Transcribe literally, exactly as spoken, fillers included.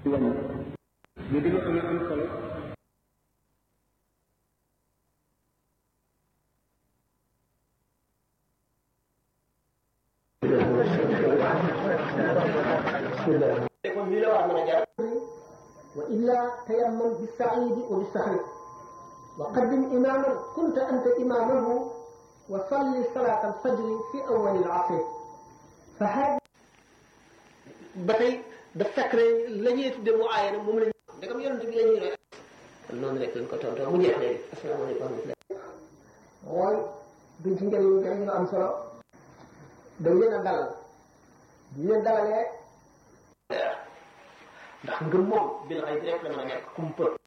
ci wàññi ñu di am na am solo kon lii la war a mën a jar wa illa tayammam bi saidi wa bi sahri wa qaddim imaman kunta anta imamahu wa salli salat alfajri fi awwal alasr fa hada ba tey daf fekk ne la ñuy tudde mu aayana moom lañ ndegam yonent bi la ñuy rek noonu rek lañ ko tontoo mu jeex léegi asalaamaaleykum mooy duñ ci njëriñ njëriñ ñu am solo dañ leen a dalal ñu leen dalalee ndax ngëm moom bil xay rek la mën a nekk kumpa